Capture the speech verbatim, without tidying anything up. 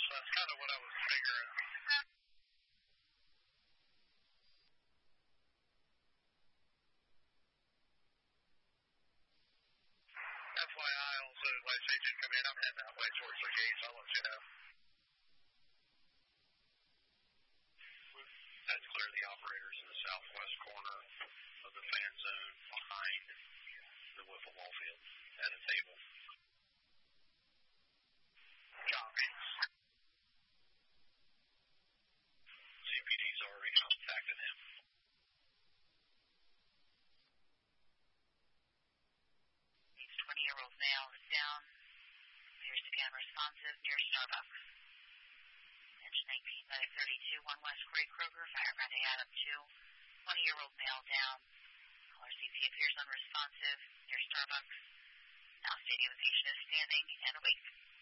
that's kind of what I was figuring. F Y I, also, like say, just come in, I'm heading that way towards the gates. I'll let you know. That's clear the operators in the southwest corner of the fan zone behind the wiffle ball field at a table. Copy. C P D's already contacted him. These twenty-year-old male is down. Appears to be unresponsive near Starbucks. Engine eighteen by thirty-two, one West Gray Kroger, fire Friday Adam two. twenty-year-old male down. Caller C P appears unresponsive near Starbucks. Now stating the patient is standing and awake.